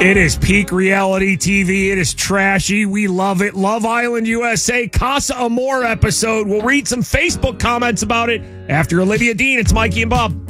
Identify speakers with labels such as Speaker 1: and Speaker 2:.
Speaker 1: It is peak reality TV. It is trashy. We love it. Love Island USA, Casa Amor episode. We'll read some Facebook comments about it after Olivia Dean. It's Mikey and Bob.